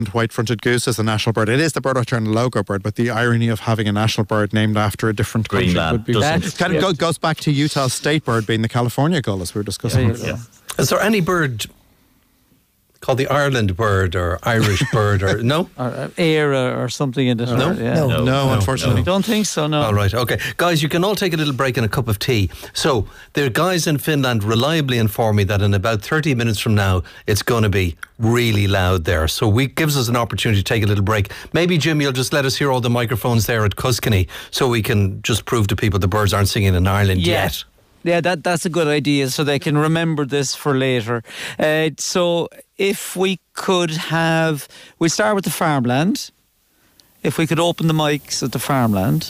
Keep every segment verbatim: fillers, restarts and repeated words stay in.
white-fronted goose as a national bird. It is the Bird Journal logo bird, but the irony of having a national bird named after a different country Greenland would be doesn't. kind of go, goes back to Utah's state bird being the California gull, as we were discussing. Yeah, yeah, yeah. Is there any bird called the Ireland bird or Irish bird or no? Or uh, air or, or something in it. No? Or, yeah. No, no, no, unfortunately. I don't think so, no. All right, okay. Guys, you can all take a little break and a cup of tea. So, the guys in Finland reliably inform me that in about thirty minutes from now, it's going to be really loud there. So, we gives us an opportunity to take a little break. Maybe, Jim, you'll just let us hear all the microphones there at Tuscany so we can just prove to people the birds aren't singing in Ireland Yeah. yet. Yeah, that that's a good idea, so they can remember this for later. Uh, so if we could have, we'll start with the farmland. If we could open the mics at the farmland.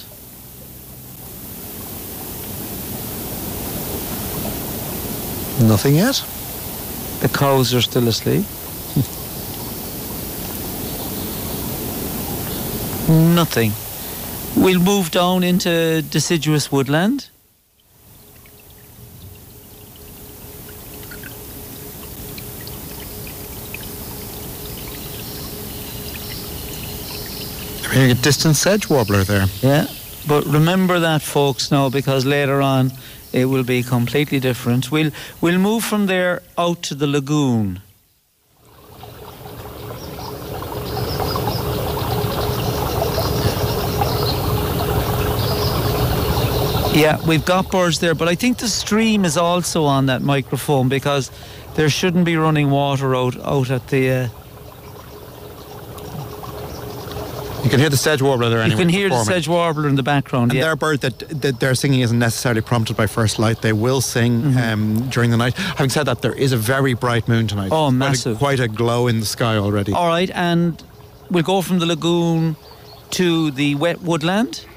Nothing yet? The cows are still asleep. Nothing. We'll move down into deciduous woodland. A distant sedge warbler there. Yeah, but remember that, folks, now, because later on it will be completely different. We'll we'll move from there out to the lagoon. Yeah, we've got birds there, but I think the stream is also on that microphone because there shouldn't be running water out out at the. Uh, You can hear the sedge warbler there anyway. you can hear the performing. sedge warbler in the background. And Yeah. their bird that, that their singing isn't necessarily prompted by first light. They will sing Mm-hmm. um, during the night. Having said that, there is a very bright moon tonight. Oh, Quite a- massive. Quite a glow in the sky already. All right, and we'll go from the lagoon to the wet woodland.